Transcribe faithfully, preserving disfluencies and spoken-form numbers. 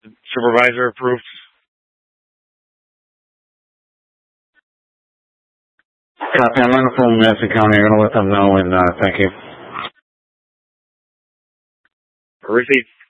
Supervisor approved. Copy. I'm on the phone with Madison County. I'm going to let them know, and uh, thank you. Receipt.